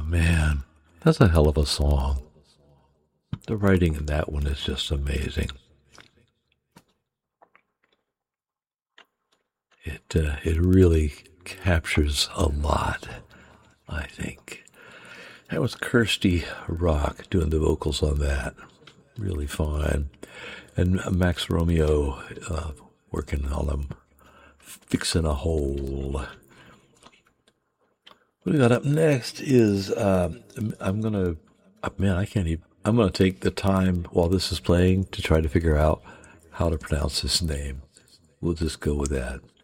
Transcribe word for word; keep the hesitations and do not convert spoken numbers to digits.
man, that's a hell of a song. The writing in that one is just amazing. It uh, it really captures a lot, I think. That was Kirsty Rock doing the vocals on that. Really fine. And Max Romeo uh, working on them, fixing a hole. What we got up next is, uh, I'm going to, man, I can't even, I'm going to take the time while this is playing to try to figure out how to pronounce this name. We'll just go with that.